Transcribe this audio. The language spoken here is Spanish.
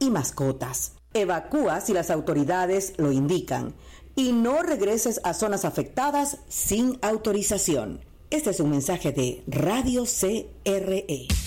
y mascotas. Evacúa si las autoridades lo indican y no regreses a zonas afectadas sin autorización. Este es un mensaje de Radio CRE.